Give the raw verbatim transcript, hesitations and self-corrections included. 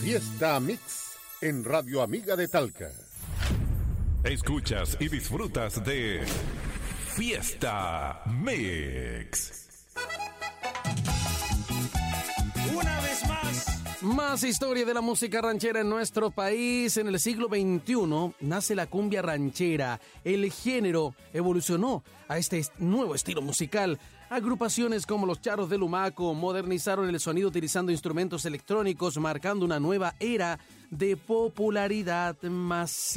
Fiesta Mix en Radio Amiga de Talca. Escuchas y disfrutas de Fiesta Mix. Una vez más. Más historia de la música ranchera en nuestro país. En el siglo veintiuno nace la cumbia ranchera. El género evolucionó a este nuevo estilo musical. Agrupaciones como los Charros de Lumaco modernizaron el sonido utilizando instrumentos electrónicos, marcando una nueva era de popularidad masiva.